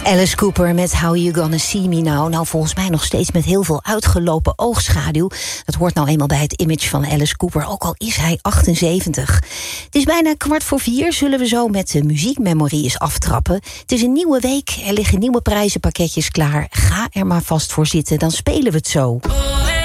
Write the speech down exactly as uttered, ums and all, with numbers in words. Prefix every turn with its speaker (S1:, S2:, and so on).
S1: Alice Cooper met How You Gonna See Me Now. Nou, volgens mij nog steeds met heel veel uitgelopen oogschaduw. Dat hoort nou eenmaal bij het image van Alice Cooper, ook al is hij achtenzeventig. Het is bijna kwart voor vier, zullen we zo met de muziekmemorie eens aftrappen. Het is een nieuwe week, er liggen nieuwe prijzenpakketjes klaar. Ga er maar vast voor zitten, dan spelen we het zo.